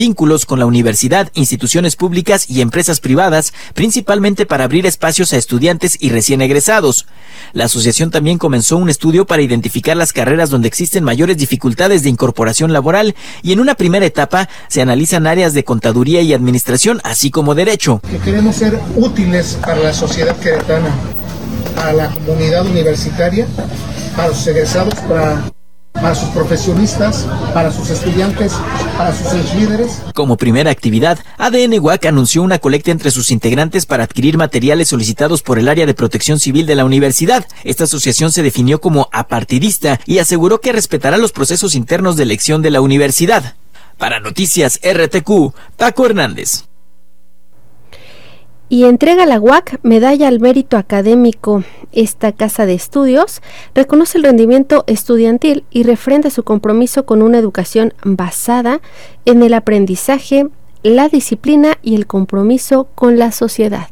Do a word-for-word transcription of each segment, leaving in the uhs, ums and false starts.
vínculos con la universidad, instituciones públicas y empresas privadas, principalmente para abrir espacios a estudiantes y recién egresados. La asociación también comenzó un estudio para identificar las carreras donde existen mayores dificultades de incorporación laboral y en una primera etapa se analizan áreas de contaduría y administración, así como derecho. Que queremos ser útiles para la sociedad queretana, a la comunidad universitaria, para sus egresados, para... para sus profesionistas, para sus estudiantes, para sus líderes. Como primera actividad, A D N U A C anunció una colecta entre sus integrantes para adquirir materiales solicitados por el área de protección civil de la universidad. Esta asociación se definió como apartidista y aseguró que respetará los procesos internos de elección de la universidad. Para Noticias R T Q, Paco Hernández. Y entrega a la U A C medalla al mérito académico. Esta casa de estudios reconoce el rendimiento estudiantil y refrenda su compromiso con una educación basada en el aprendizaje, la disciplina y el compromiso con la sociedad.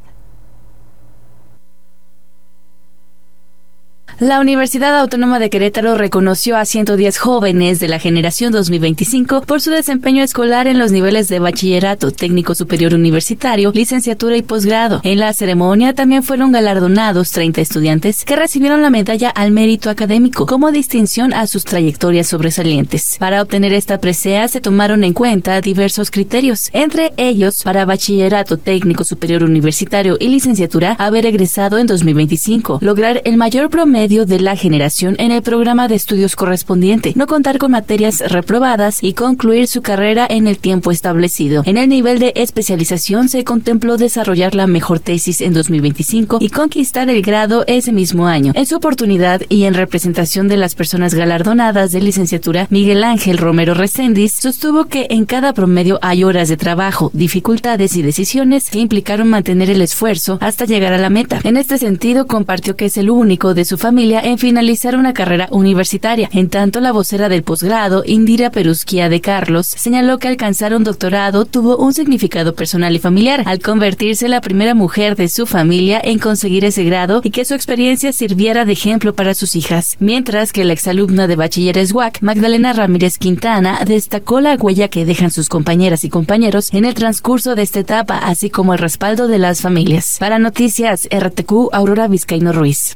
La Universidad Autónoma de Querétaro reconoció a ciento diez jóvenes de la generación dos mil veinticinco por su desempeño escolar en los niveles de bachillerato, técnico superior universitario, licenciatura y posgrado. En la ceremonia también fueron galardonados treinta estudiantes que recibieron la medalla al mérito académico como distinción a sus trayectorias sobresalientes. Para obtener esta presea se tomaron en cuenta diversos criterios, entre ellos para bachillerato, técnico superior universitario y licenciatura haber egresado en dos mil veinticinco, lograr el mayor promedio de la generación en el programa de estudios correspondiente, no contar con materias reprobadas y concluir su carrera en el tiempo establecido. En el nivel de especialización se contempló desarrollar la mejor tesis en dos mil veinticinco y conquistar el grado ese mismo año. En su oportunidad y en representación de las personas galardonadas de licenciatura, Miguel Ángel Romero Recendis sostuvo que en cada promedio hay horas de trabajo, dificultades y decisiones que implicaron mantener el esfuerzo hasta llegar a la meta. En este sentido, compartió que es el único de su familia en finalizar una carrera universitaria. En tanto, la vocera del posgrado, Indira Perusquia de Carlos, señaló que alcanzar un doctorado tuvo un significado personal y familiar, al convertirse la primera mujer de su familia en conseguir ese grado y que su experiencia sirviera de ejemplo para sus hijas. Mientras que la exalumna de bachilleres U A C, Magdalena Ramírez Quintana, destacó la huella que dejan sus compañeras y compañeros en el transcurso de esta etapa, así como el respaldo de las familias. Para Noticias R T Q, Aurora Vizcaíno Ruiz.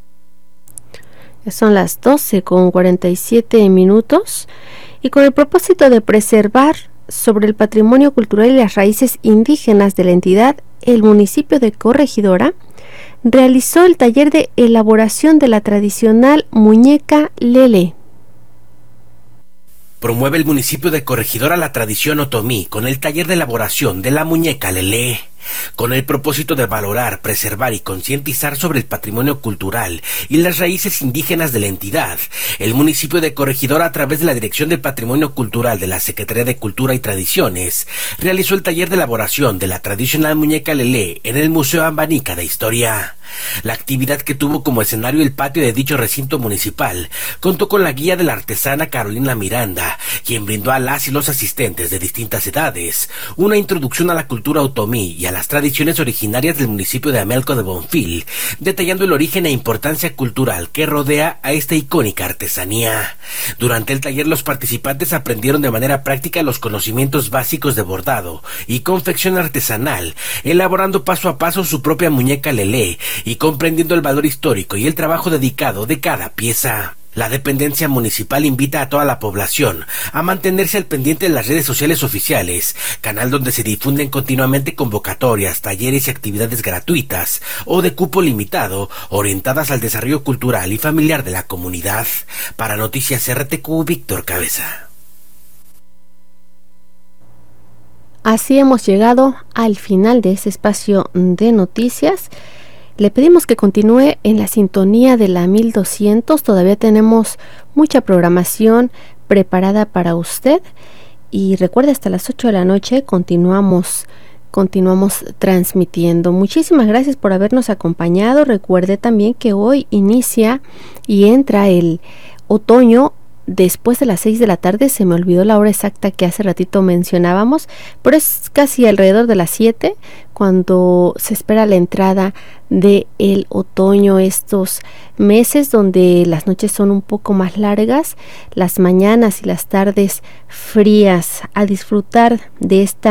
Son las doce con cuarenta y siete minutos y con el propósito de preservar sobre el patrimonio cultural y las raíces indígenas de la entidad, el municipio de Corregidora realizó el taller de elaboración de la tradicional muñeca lele. Promueve el municipio de Corregidora la tradición otomí con el taller de elaboración de la muñeca lele, con el propósito de valorar, preservar y concientizar sobre el patrimonio cultural y las raíces indígenas de la entidad. El municipio de Corregidora, a través de la Dirección del Patrimonio Cultural de la Secretaría de Cultura y Tradiciones, realizó el taller de elaboración de la tradicional muñeca lele en el Museo Ambanica de Historia. La actividad, que tuvo como escenario el patio de dicho recinto municipal, contó con la guía de la artesana Carolina Miranda, quien brindó a las y los asistentes de distintas edades una introducción a la cultura otomí y a las tradiciones originarias del municipio de Amelco de Bonfil, detallando el origen e importancia cultural que rodea a esta icónica artesanía. Durante el taller, los participantes aprendieron de manera práctica los conocimientos básicos de bordado y confección artesanal, elaborando paso a paso su propia muñeca lele y comprendiendo el valor histórico y el trabajo dedicado de cada pieza. La dependencia municipal invita a toda la población a mantenerse al pendiente de las redes sociales oficiales, canal donde se difunden continuamente convocatorias, talleres y actividades gratuitas o de cupo limitado, orientadas al desarrollo cultural y familiar de la comunidad. Para Noticias R T Q, Víctor Cabeza. Así hemos llegado al final de este espacio de noticias. Le pedimos que continúe en la sintonía de la mil doscientos, todavía tenemos mucha programación preparada para usted y recuerde, hasta las ocho de la noche continuamos, continuamos transmitiendo. Muchísimas gracias por habernos acompañado. Recuerde también que hoy inicia y entra el otoño después de las seis de la tarde. Se me olvidó la hora exacta que hace ratito mencionábamos, pero es casi alrededor de las siete cuando se espera la entrada de el otoño, estos meses donde las noches son un poco más largas, las mañanas y las tardes frías. A disfrutar de esta